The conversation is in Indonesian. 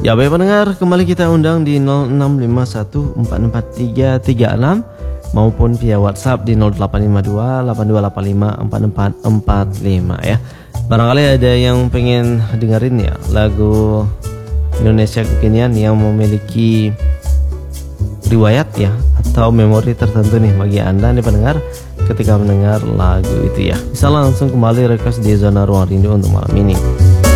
Ya baik pendengar, kembali kita undang di 0651443336 maupun via WhatsApp di 085282854445 ya. Barangkali ada yang pengen dengerin ya lagu Indonesia kekinian yang memiliki riwayat ya atau memori tertentu nih bagi Anda nih pendengar ketika mendengar lagu itu ya. Bisa langsung kembali request di Zona Ruang Rindu untuk malam ini.